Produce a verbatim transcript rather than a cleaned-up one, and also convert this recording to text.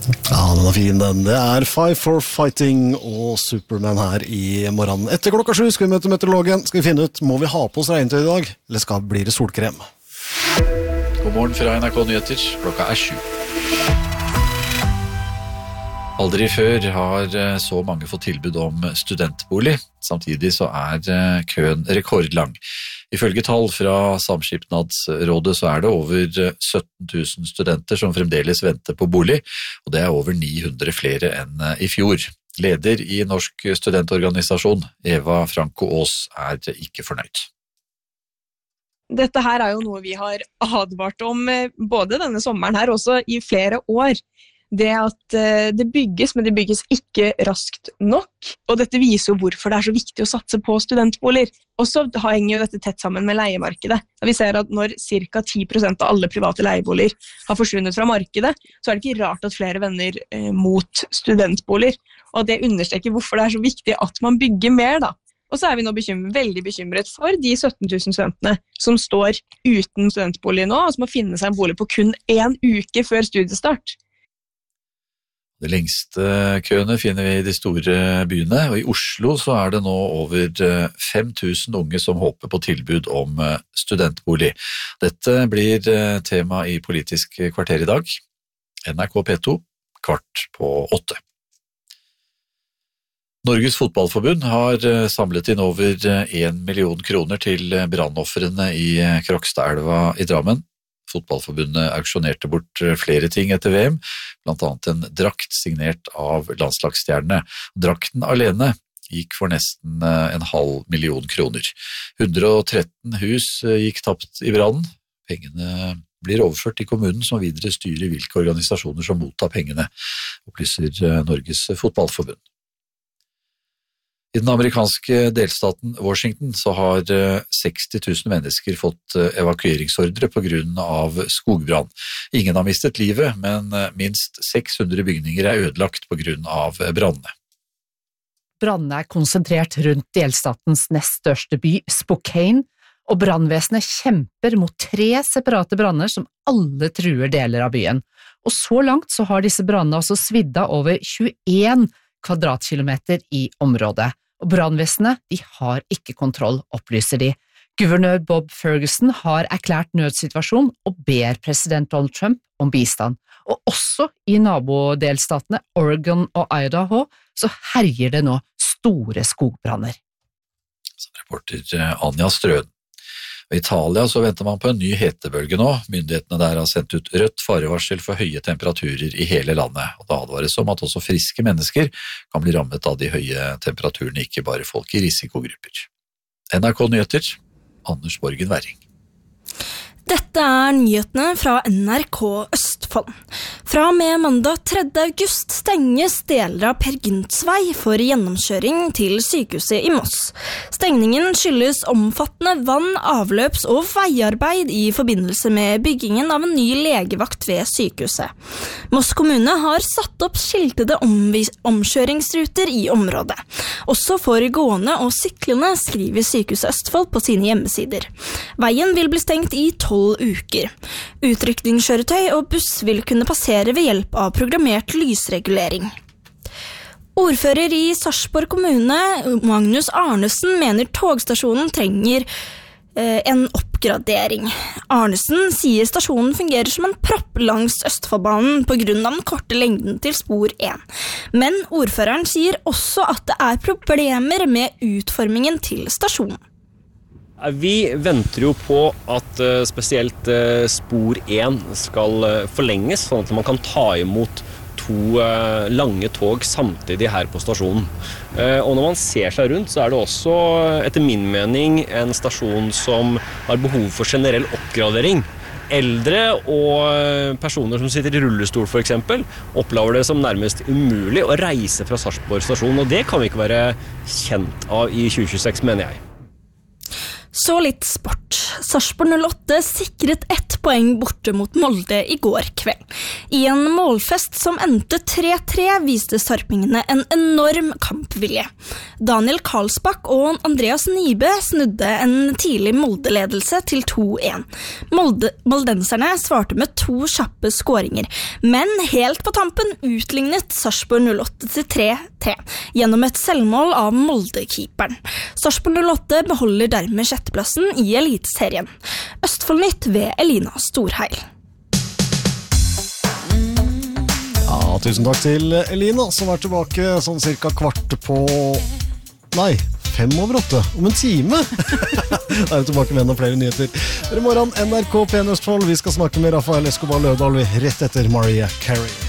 Ja, den er fin den. Det er Five for Fighting og Superman her i morgen. Etter klokka sju skal vi møte meteorologen. Skal vi finne ut, må vi ha på oss regntøy i dag, eller skal bli det solkrem? God morgen fra N R K Nyheter. Klokka er sju. Aldri før har så mange fått tilbud om studentbolig. Samtidig så er køen rekordlang. Ifølge tall fra Samskipnadsrådet så er det over sytten tusen studenter som fremdeles venter på bolig, og det er over ni hundre flere enn i fjor. Leder i Norsk studentorganisasjon, Eva Franco Aas, er ikke fornøyd. Dette her er jo noe vi har advart om både denne sommeren her, også i flere år. Det at det bygges, men det bygges ikke raskt nok, og dette viser jo hvorfor det er så viktig å satse på studentboliger. Og så henger jo dette tett sammen med leiemarkedet. Vi ser at når ca ti prosent av alle private leieboliger har forsvunnet fra markedet, så er det ikke rart at flere vender eh, mot studentboliger, og det understreker hvorfor det er så viktig at man bygger mer da. Og så er vi nå bekymret, veldig bekymret for de sytten tusen studentene som står uten studentbolig nå, og som må finne seg en bolig på kun en uke før studiestart. De lengste køene finner vi i de store byene, og i Oslo så er det nå over fem tusen unge som håper på tilbud om studentbolig. Dette blir tema i Politisk kvarter i dag. N R K P to, kvart på åtte. Norges Fotballforbund har samlet inn over en million kroner til brannofrene i Krokstadelva i Drammen. Fotballforbundet auksjonerte bort flere ting etter V M, blant annet en drakt signert av landslagsstjernene. Drakten alene gikk for nesten en halv million kroner. hundre og tretten hus gikk tapt i brannen. Pengene blir overført til kommunen som videre styrer hvilke organisasjoner som mottar pengene, opplyser Norges Fotballforbund. I den amerikanske delstaten Washington så har seksti tusen mennesker fått evakueringsordre på grunn av skogbrann. Ingen har mistet livet, men minst seks hundre bygninger er ødelagt på grunn av brannene. Brannene er konsentrert rundt delstatens nest største by, Spokane, og brannvesenet kjemper mot tre separate branner som alle truer deler av byen. Og så langt så har disse brannene altså svidd av over tjueen kvadratkilometer i området. Og brannvesenet, de har ikke kontroll, opplyser de. Guvernør Bob Ferguson har erklært nødsituasjon og ber president Donald Trump om bistand. Og også i nabodelstatene Oregon og Idaho så herjer det nå store skogbranner. Som reporter Anja Strøden. I Italia så venter man på en ny hetebølge nå. Myndighetene der har sendt ut rødt farevarsel for høye temperaturer i hele landet, og det advares om at også friske mennesker kan bli rammet av de høye temperaturene, ikke bare folk i risikogrupper. N R K Nyheter, Anders Borgen Werring. Dette er nyhetene fra N R K Østfold. Fra og med mandag tredje august stenges deler av Per Gynts vei for gjennomkjøring til sykehuset i Moss. Stengningen skyldes omfattende vann-, avløps- og veiarbeid i forbindelse med byggingen av en ny legevakt ved sykehuset. Moss kommune har satt opp skiltede omkjøringsruter i området. Også for gående og syklende, skriver Sykehuset Østfold på sine hjemmesider. Veien vil bli stengt i tolv uker. Utrykningskjøretøy og buss vil kunne passere ved hjelp av programmert lysregulering. Ordfører i Sarpsborg kommune, Magnus Arnesen, mener togstasjonen trenger eh, en oppgradering. Arnesen sier stasjonen fungerer som en propp langs Østfoldbanen på grunn av den korte lengden til spor én. Men ordføreren sier også at det er problemer med utformingen til stasjonen. Vi venter jo på at spesielt spor én skal forlenges, sånn at man kan ta imot to lange tog samtidig her på stasjonen. Og når man ser seg rundt, så er det også, etter min mening, en stasjon som har behov for generell oppgradering. Eldre og personer som sitter i rullestol for eksempel, opplever det som nærmest umulig å reise fra Sarpsborg stasjon, og det kan vi ikke være kjent av i tjue tjueseks, mener jeg. Så litt sport. Sarpsborg null åtte sikret ett poeng borte mot Molde i går kveld. I en målfest som endte tre tre viste sarpingene en enorm kampvilje. Daniel Karlsbakk og Andreas Nibe snudde en tidlig Molde-ledelse til to en. Molde, moldenserne svarte med to kjappe skåringer, men helt på tampen utlignet Sarpsborg null åtte til tre tre gjennom et selvmål av Molde-keeperen. Sarpsborg null åtte beholder dermed sjetteplassen i Eliteserien. Østfoldnytt ved Elina Storheil. Ja, tusen takk til Elina, som er tilbake sånn cirka kvart på... Nei, fem over åtte. Om en time. Da er vi tilbake med enda flere nyheter. I morgen, N R K P N Østfold. Vi skal snakke med Rafael Escobar Løvdahl rett etter Mariah Carey.